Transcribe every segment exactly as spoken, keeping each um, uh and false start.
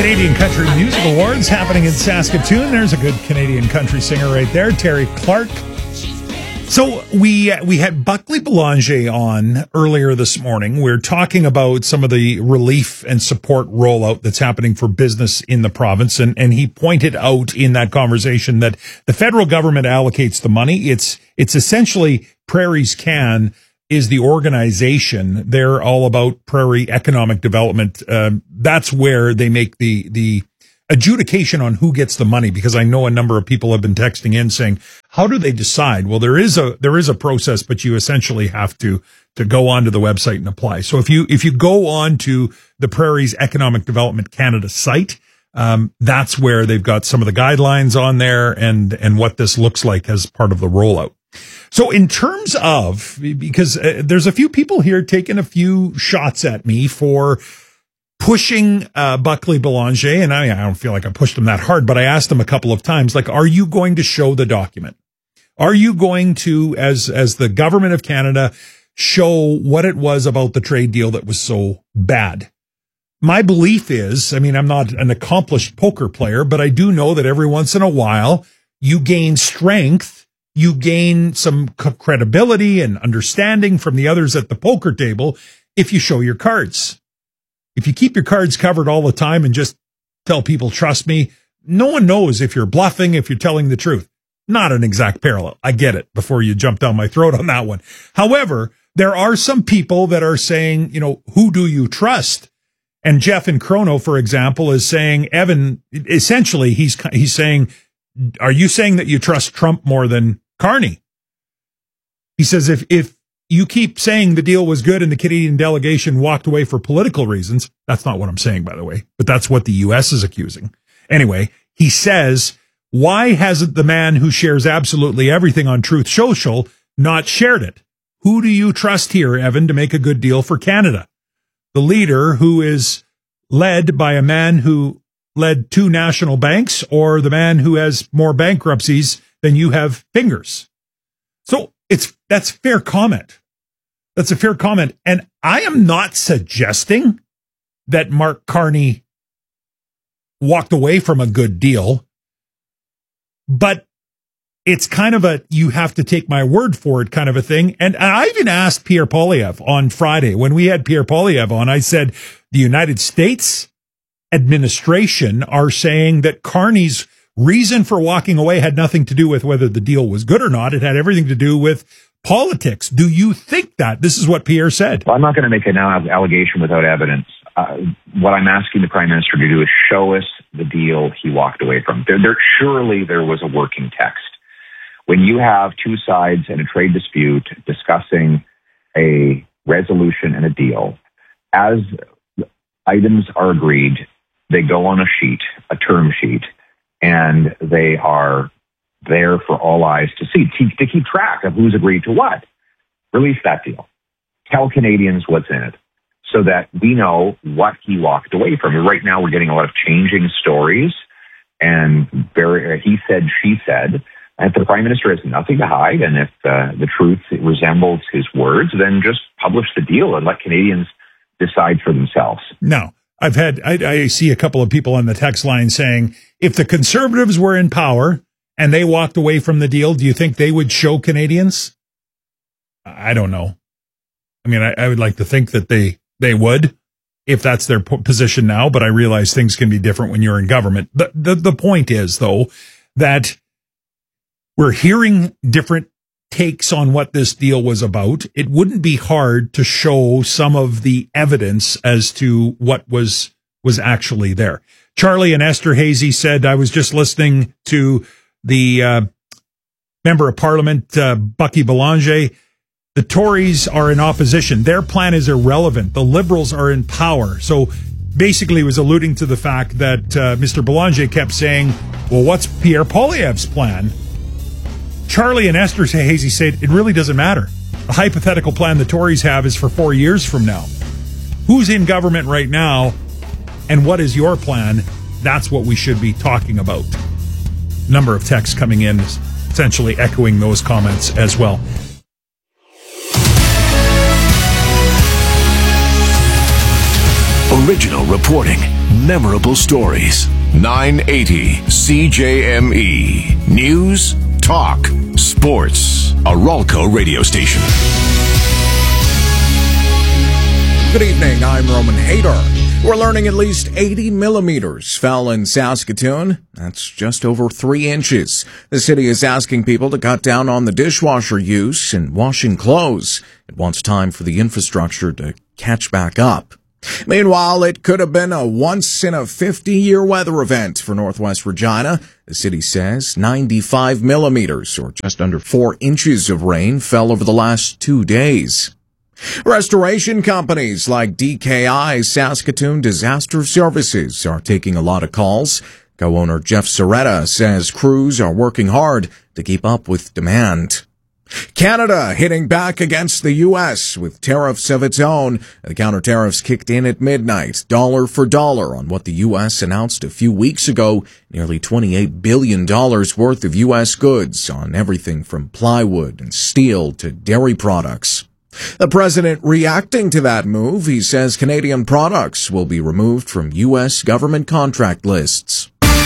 Canadian Country Music Awards happening in Saskatoon. There's a good Canadian country singer right there, Terry Clark. So we we had Buckley Boulanger on earlier this morning. We're talking about some of the relief and support rollout that's happening for business in the province. And, and he pointed out in that conversation that the federal government allocates the money. It's it's essentially Prairies Can is the organization. They're all about prairie economic development. Um, that's where they make the the adjudication on who gets the money, because I know a number of people have been texting in saying, how do they decide? Well, there is a there is a process, but you essentially have to to go onto the website and apply. So if you if you go on to the Prairies Economic Development Canada site, um, that's where they've got some of the guidelines on there and and what this looks like as part of the rollout. So in terms of, because uh, there's a few people here taking a few shots at me for pushing uh, Buckley Boulanger, and I, I don't feel like I pushed him that hard, but I asked him a couple of times, like, are you going to show the document? Are you going to, as as the government of Canada, show what it was about the trade deal that was so bad? My belief is, I mean, I'm not an accomplished poker player, but I do know that every once in a while you gain strength. You gain some credibility and understanding from the others at the poker table if you show your cards. If you keep your cards covered all the time and just tell people, trust me, no one knows if you're bluffing, if you're telling the truth. Not an exact parallel. I get it before you jump down my throat on that one. However, there are some people that are saying, you know, who do you trust? And Jeff in Chrono, for example, is saying, Evan, essentially, he's he's saying, are you saying that you trust Trump more than Carney? He says, if if you keep saying the deal was good and the Canadian delegation walked away for political reasons, that's not what I'm saying, by the way, but that's what the U S is accusing. Anyway, he says, why hasn't the man who shares absolutely everything on Truth Social not shared it? Who do you trust here, Evan, to make a good deal for Canada? The leader who is led by a man who led two national banks, or the man who has more bankruptcies than you have fingers? So it's that's fair comment. That's a fair comment. And I am not suggesting that Mark Carney walked away from a good deal, but it's kind of a, you have to take my word for it kind of a thing. And I even asked Pierre Poilievre on Friday, when we had Pierre Poilievre on, I said, the United States administration are saying that Carney's reason for walking away had nothing to do with whether the deal was good or not. It had everything to do with politics. Do you think that? This is what Pierre said. Well, I'm not going to make an allegation without evidence. Uh, what I'm asking the Prime Minister to do is show us the deal he walked away from. There, there, surely there was a working text. When you have two sides in a trade dispute discussing a resolution and a deal, as items are agreed, they go on a sheet, a term sheet, and they are there for all eyes to see, to, to keep track of who's agreed to what. Release that deal. Tell Canadians what's in it so that we know what he walked away from. Right now, we're getting a lot of changing stories and very, he said, she said. And if the Prime Minister has nothing to hide, and if uh, the truth resembles his words, then just publish the deal and let Canadians decide for themselves. No. I've had, I, I see a couple of people on the text line saying, if the Conservatives were in power and they walked away from the deal, do you think they would show Canadians? I don't know. I mean, I, I would like to think that they, they would, if that's their position now, but I realize things can be different when you're in government. The, the, the point is, though, that we're hearing different takes on what this deal was about. It wouldn't be hard to show some of the evidence as to what was was actually there. Charlie and Esther Hazy said, I was just listening to the uh, member of Parliament, uh, Bucky Boulanger. The Tories are in opposition. Their plan is irrelevant. The Liberals are in power. So basically was alluding to the fact that uh, Mister Boulanger kept saying, well, what's Pierre Poilievre's plan? Charlie and Esther Hazy said, it really doesn't matter. The hypothetical plan the Tories have is for four years from now. Who's in government right now, and what is your plan? That's what we should be talking about. Number of texts coming in, essentially echoing those comments as well. Original reporting, memorable stories. nine eighty C J M E. News, talk, sports. A Ralco radio station. Good evening, I'm Roman Hader. We're learning at least eighty millimeters fell in Saskatoon. That's just over three inches. The city is asking people to cut down on the dishwasher use and washing clothes. It wants time for the infrastructure to catch back up. Meanwhile, it could have been a once-in-a-fifty-year weather event for Northwest Regina. The city says ninety-five millimeters, or just under four inches of rain, fell over the last two days. Restoration companies like D K I Saskatoon Disaster Services are taking a lot of calls. Co-owner Jeff Soretta says crews are working hard to keep up with demand. Canada hitting back against the U S with tariffs of its own. The counter-tariffs kicked in at midnight, dollar for dollar, on what the U S announced a few weeks ago, nearly twenty-eight billion dollars worth of U S goods on everything from plywood and steel to dairy products. The president reacting to that move, he says Canadian products will be removed from U S government contract lists.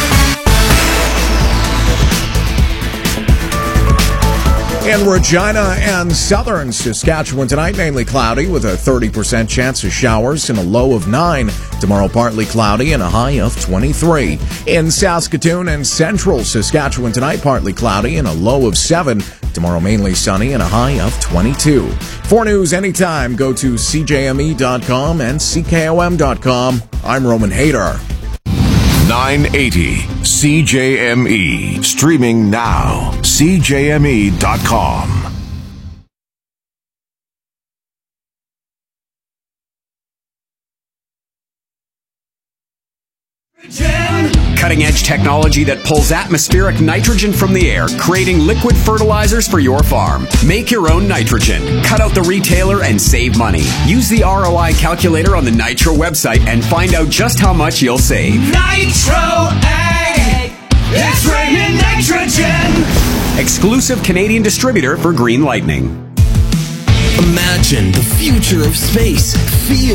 In Regina and southern Saskatchewan tonight, mainly cloudy with a thirty percent chance of showers and a low of nine. Tomorrow, partly cloudy and a high of twenty-three. In Saskatoon and central Saskatchewan tonight, partly cloudy and a low of seven. Tomorrow, mainly sunny and a high of twenty-two. For news anytime, go to C J M E dot com and C K O M dot com. I'm Roman Hader. nine eighty C J M E. Streaming now. C J M E dot com. Cutting-edge technology that pulls atmospheric nitrogen from the air, creating liquid fertilizers for your farm. Make your own nitrogen. Cut out the retailer and save money. Use the R O I calculator on the Nitro website and find out just how much you'll save. Nitro Ag! It's raining nitrogen! Exclusive Canadian distributor for Green Lightning. Imagine the future of space. Feel